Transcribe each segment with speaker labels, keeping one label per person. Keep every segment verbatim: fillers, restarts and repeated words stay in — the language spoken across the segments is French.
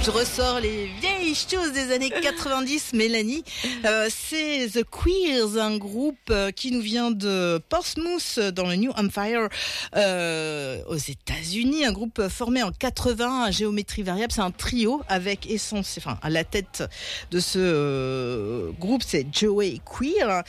Speaker 1: Je ressors les vieilles choses des années quatre-vingt-dix, Mélanie. Euh, c'est The Queers, un groupe euh, qui nous vient de Portsmouth, dans le New Hampshire, euh, aux États-Unis. Un groupe formé en quatre-vingts à géométrie variable. C'est un trio avec essence, enfin, à la tête de ce euh, groupe, c'est Joey Queer.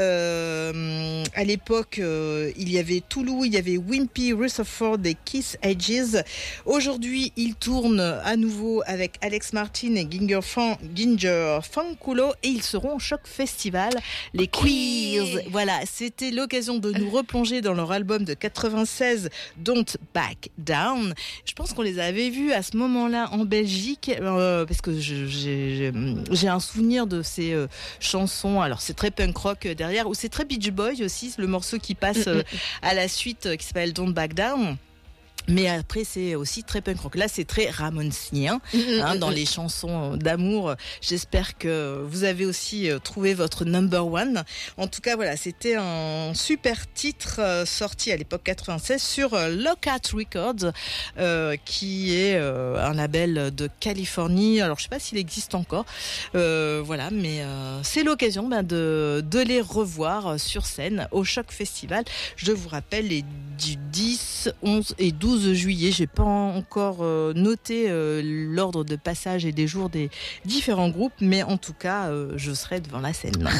Speaker 1: Euh, à l'époque, euh, il y avait Toulouse, il y avait Wimpy, Rutherford et Keith Hedges. Aujourd'hui, il tourne à nouveau avec Alex Martin et Ginger, Fan, Ginger Fanculo et ils seront au Choc Festival, les okay. Queers. Voilà, c'était l'occasion de nous replonger dans leur album de quatre-vingt-seize, Don't Back Down. Je pense qu'on les avait vus à ce moment-là en Belgique, euh, parce que je, j'ai, j'ai un souvenir de ces euh, chansons. Alors c'est très punk rock derrière, ou c'est très Beach Boys aussi, le morceau qui passe euh, à la suite euh, qui s'appelle Don't Back Down. Mais après, c'est aussi très punk rock. Là, c'est très ramoncien, hein, dans les chansons d'amour. J'espère que vous avez aussi trouvé votre number one. En tout cas, voilà, c'était un super titre euh, sorti à l'époque quatre-vingt-seize sur euh, Lockout Records, euh, qui est euh, un label de Californie. Alors, je sais pas s'il existe encore. Euh, voilà, mais euh, c'est l'occasion ben, de, de les revoir sur scène au Choc Festival. Je vous rappelle, les du dix, onze et douze juillet. J'ai pas encore euh, noté euh, l'ordre de passage et des jours des différents groupes, mais en tout cas, euh, je serai devant la scène.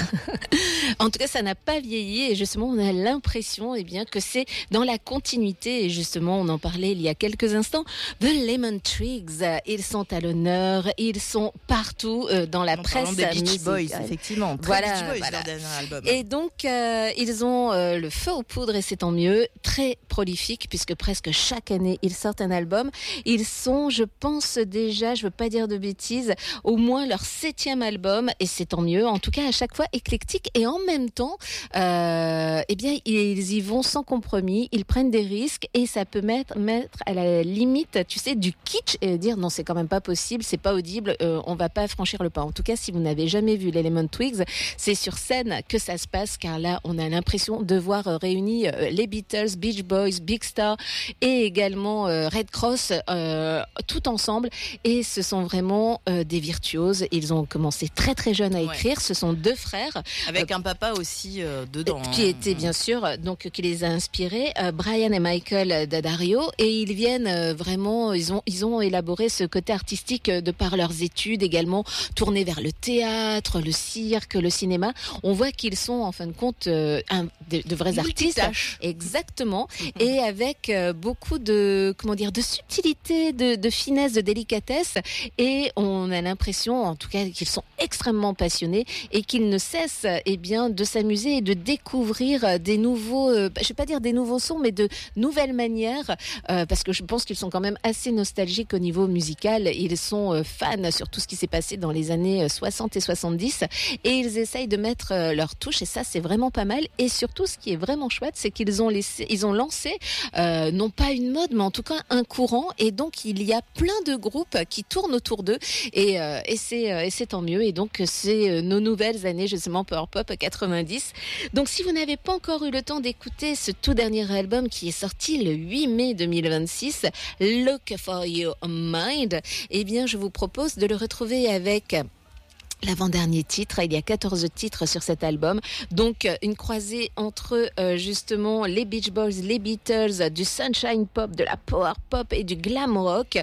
Speaker 2: En tout cas, ça n'a pas vieilli et justement, on a l'impression eh bien, que c'est dans la continuité. Et justement, on en parlait il y a quelques instants. The Lemon Twigs, ils sont à l'honneur, ils sont partout euh, dans la en presse
Speaker 1: des Beach
Speaker 2: musicale.
Speaker 1: Boys, effectivement. Très
Speaker 2: voilà,
Speaker 1: Beach Boys,
Speaker 2: voilà.
Speaker 1: Leur dernier album.
Speaker 2: Et donc, euh, ils ont euh, le feu aux poudres et c'est tant mieux. Très prolifique puisque presque chaque année, ils sortent un album. Ils sont, je pense déjà, je veux pas dire de bêtises, au moins leur septième album et c'est tant mieux. En tout cas, à chaque fois éclectique et en même temps, euh, eh bien, ils y vont sans compromis. Ils prennent des risques et ça peut mettre, mettre à la limite, tu sais, du kitsch et dire non, c'est quand même pas possible, c'est pas audible, euh, on va pas franchir le pas. En tout cas, si vous n'avez jamais vu les Lemon Twigs, c'est sur scène que ça se passe car là, on a l'impression de voir euh, réunis euh, les Beatles, Beach Boys, Big Star et également euh, Red Cross euh, tout ensemble et ce sont vraiment euh, des virtuoses. Ils ont commencé très très jeunes à écrire. Ouais. Ce sont deux frères
Speaker 1: avec euh, un papa aussi euh, dedans
Speaker 2: qui
Speaker 1: hein.
Speaker 2: était bien sûr donc qui les a inspirés, euh, Brian et Michael Daddario, et ils viennent euh, vraiment ils ont ils ont élaboré ce côté artistique de par leurs études, également tournés vers le théâtre, le cirque, le cinéma. On voit qu'ils sont en fin de compte euh, un, de, de vrais artistes. Exactement. Mm-hmm. Et avec euh, beaucoup de comment dire de subtilité, de, de finesse, de délicatesse, et on a l'impression en tout cas qu'ils sont extrêmement passionnés et qu'ils ne cessent eh bien de s'amuser et de découvrir des nouveaux euh, je vais pas dire des nouveaux sons mais de nouvelles manières euh, parce que je pense qu'ils sont quand même assez nostalgiques au niveau musical. Ils sont euh, fans sur tout ce qui s'est passé dans les années soixante et soixante-dix et ils essayent de mettre euh, leur touche et ça c'est vraiment pas mal. Et surtout ce qui est vraiment chouette c'est qu'ils ont laissé ils ont lancé euh, non pas une mode mais en tout cas un courant et donc il y a plein de groupes qui tournent autour d'eux et, euh, et, c'est, euh, et c'est tant mieux et donc c'est euh, nos nouvelles années justement Power Pop quatre-vingt-dix. Donc si vous n'avez pas encore eu le temps d'écouter ce tout dernier album qui est sorti le huit mai deux mille vingt-six, Look for Your Mind, eh bien je vous propose de le retrouver avec l'avant-dernier titre. Il y a quatorze titres sur cet album. Donc, une croisée entre, euh, justement, les Beach Boys, les Beatles, du sunshine pop, de la power pop et du glam rock.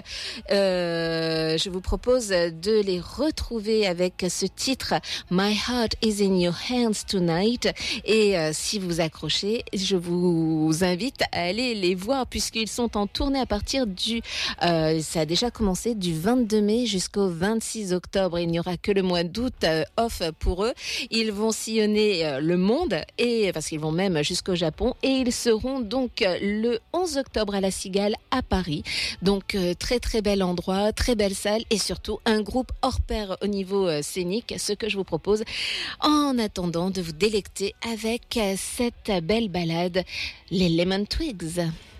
Speaker 2: Euh, je vous propose de les retrouver avec ce titre My Heart is in Your Hands Tonight. Et euh, si vous accrochez, je vous invite à aller les voir puisqu'ils sont en tournée à partir du, euh, ça a déjà commencé du vingt-deux mai jusqu'au vingt-six octobre. Il n'y aura que le mois d'août euh, off pour eux. Ils vont sillonner euh, le monde et parce qu'ils vont même jusqu'au Japon et ils seront donc euh, le onze octobre à la Cigale à Paris. Donc euh, très très bel endroit, très belle salle et surtout un groupe hors pair au niveau euh, scénique. Ce que je vous propose en attendant de vous délecter avec euh, cette belle balade, les Lemon Twigs.